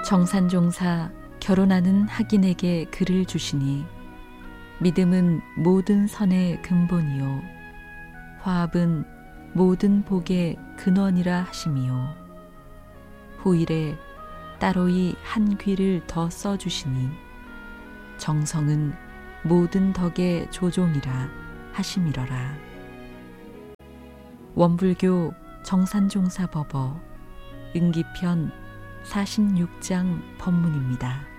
정산종사 결혼하는 학인에게 글을 주시니 믿음은 모든 선의 근본이요 화합은 모든 복의 근원이라 하심이요 후일에 따로이 한 귀를 더 써주시니 정성은 모든 덕의 조종이라 하심이러라. 원불교 정산종사 법어 응기편 46장 법문입니다.